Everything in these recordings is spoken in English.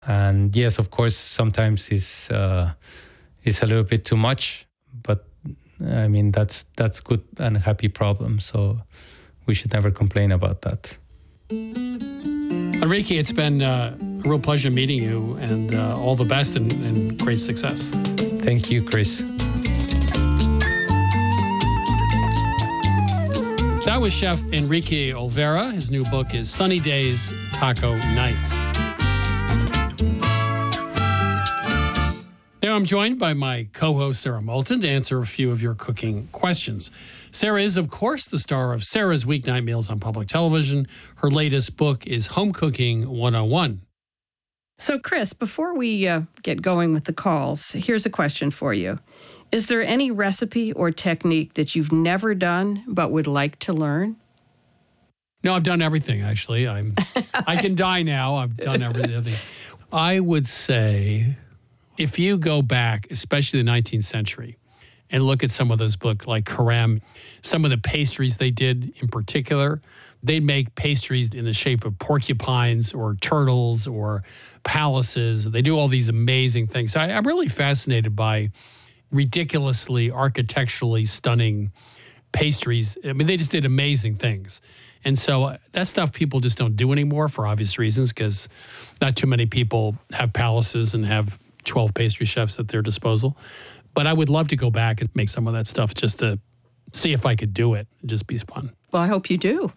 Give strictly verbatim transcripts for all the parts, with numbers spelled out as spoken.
And yes, of course, sometimes it's uh, it's a little bit too much, but I mean that's that's good and a happy problem. So we should never complain about that. Enrique, it's been uh, a real pleasure meeting you, and uh, all the best and, and great success. Thank you, Chris. That was Chef Enrique Olvera. His new book is Sunny Days, Taco Nights. Now I'm joined by my co-host, Sarah Moulton, to answer a few of your cooking questions. Sarah is, of course, the star of Sarah's Weeknight Meals on public television. Her latest book is Home Cooking one oh one. So, Chris, before we uh, get going with the calls, here's a question for you. Is there any recipe or technique that you've never done but would like to learn? No, I've done everything, actually. I'm, I can die now. I've done everything. I would say if you go back, especially the nineteenth century, and look at some of those books like Carême, some of the pastries they did in particular, they'd make pastries in the shape of porcupines or turtles or palaces. They do all these amazing things. So I, I'm really fascinated by ridiculously architecturally stunning pastries. I mean, they just did amazing things. And so uh, that stuff people just don't do anymore for obvious reasons, because not too many people have palaces and have twelve pastry chefs at their disposal. But I would love to go back and make some of that stuff just to see if I could do it. It'd just be fun. Well, I hope you do.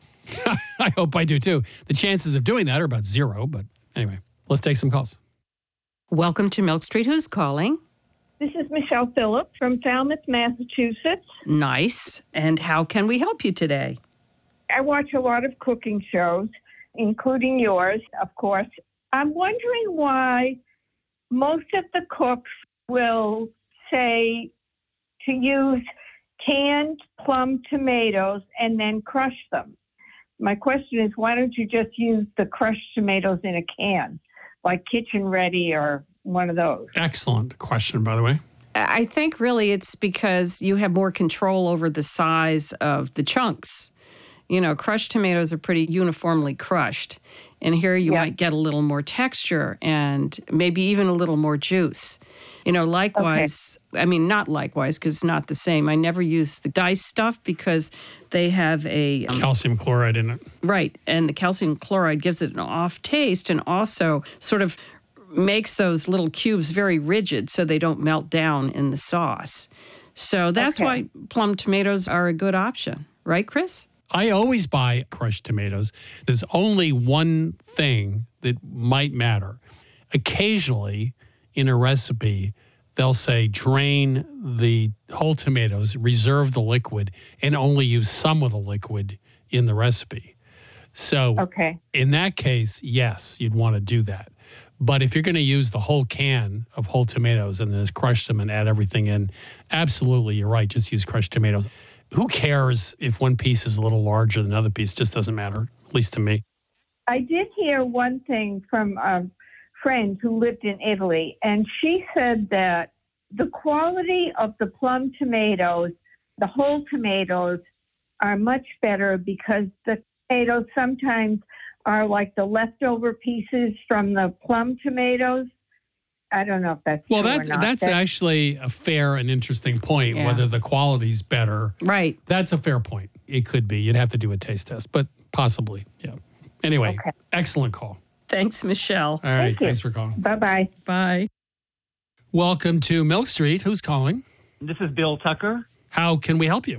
I hope I do too. The chances of doing that are about zero, but anyway, let's take some calls. Welcome to Milk Street. Who's calling? This is Michelle Phillips from Falmouth, Massachusetts. Nice. And how can we help you today? I watch a lot of cooking shows, including yours, of course. I'm wondering why most of the cooks will say to use canned plum tomatoes and then crush them. My question is, why don't you just use the crushed tomatoes in a can, like Kitchen Ready or one of those? Excellent question, by the way. I think really it's because you have more control over the size of the chunks. You know, crushed tomatoes are pretty uniformly crushed. And here you Yeah. might get a little more texture and maybe even a little more juice. You know, likewise, okay. I mean, not likewise, because it's not the same. I never use the diced stuff because they have a... Um, calcium chloride in it. Right. And the calcium chloride gives it an off taste and also sort of makes those little cubes very rigid so they don't melt down in the sauce. So that's Okay. why plum tomatoes are a good option. Right, Chris? I always buy crushed tomatoes. There's only one thing that might matter. Occasionally, in a recipe, they'll say drain the whole tomatoes, reserve the liquid, and only use some of the liquid in the recipe. So Okay. in that case, yes, you'd want to do that. But if you're going to use the whole can of whole tomatoes and then just crush them and add everything in, absolutely, you're right, just use crushed tomatoes. Who cares if one piece is a little larger than another piece? It just doesn't matter, at least to me. I did hear one thing from a friend who lived in Italy, and she said that the quality of the plum tomatoes, the whole tomatoes, are much better because the tomatoes sometimes are like the leftover pieces from the plum tomatoes. I don't know if that's well, true that's or not. that's actually a fair and interesting point. Yeah. Whether the quality's better, Right. that's a fair point. It could be. You'd have to do a taste test, but possibly, yeah. Anyway, Okay. excellent call. Thanks, Michelle. All right, Thank you. thanks for calling. Bye-bye. Bye. Welcome to Milk Street. Who's calling? This is Bill Tucker. How can we help you?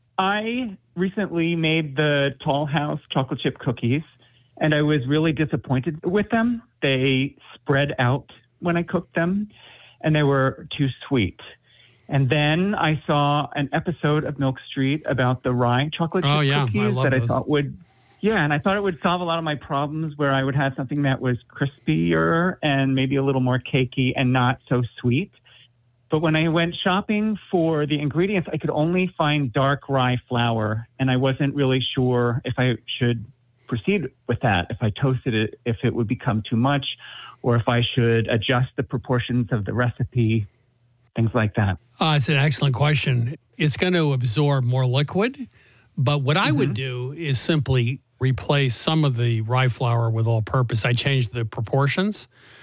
I recently made the Tall House chocolate chip cookies, and I was really disappointed with them. They spread out when I cooked them, and they were too sweet. And then I saw an episode of Milk Street about the rye chocolate chip Oh, yeah, I cookies love that those. I thought would, yeah, and I thought it would solve a lot of my problems where I would have something that was crispier and maybe a little more cakey and not so sweet. But when I went shopping for the ingredients, I could only find dark rye flour, and I wasn't really sure if I should proceed with that, if I toasted it, if it would become too much, or if I should adjust the proportions of the recipe, things like that. Uh, it's an excellent question. It's going to absorb more liquid, but what I Mm-hmm. would do is simply replace some of the rye flour with all-purpose. I changed the proportions.